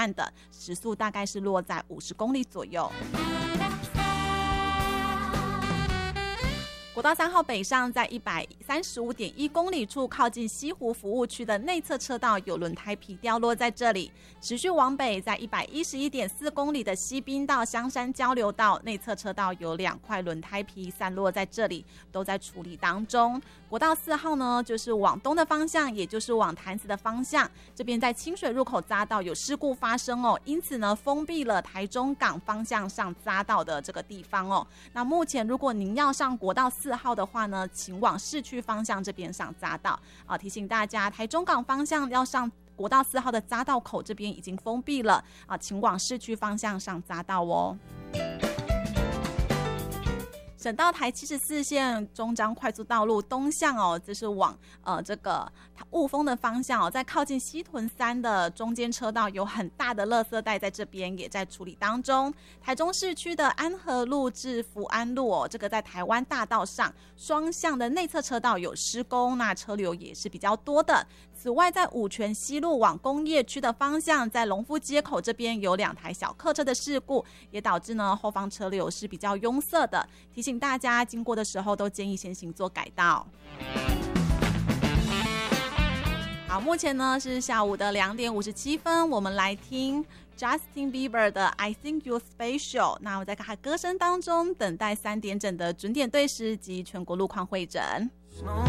慢的，时速大概是落在50公里左右。国道3号北上，在135.1公里处，靠近西湖服务区的内侧车道有轮胎皮掉落在这里。持续往北，在111.4公里的西滨到香山交流道内侧车道有2块轮胎皮散落在这里，都在处理当中。国道4号呢，就是往东的方向，也就是往潭子的方向，这边在清水入口匝道有事故发生哦，因此呢，封闭了台中港方向上匝道的这个地方哦。那目前如果您要上国道4号的话呢，请往市区方向这边上匝道啊。提醒大家，台中港方向要上国道4号的匝道口这边已经封闭了啊，请往市区方向上匝道哦。省道台74线中彰快速道路东向哦，这是往这个雾峰的方向哦，在靠近西屯3的中间车道有很大的垃圾袋在这边也在处理当中。台中市区的安和路至福安路哦，这个在台湾大道上双向的内侧车道有施工，那车流也是比较多的。此外，在五权西路往工业区的方向，在隆福街口这边有2台小客车的事故，也导致呢后方车流是比较拥塞的。提醒大家经过的时候都建议先行做改道。好，目前呢是下午的2点57分，我们来听 Justin Bieber 的 I Think You're Special。 那我在歌声当中等待3点整的准点对时及全国路况会诊。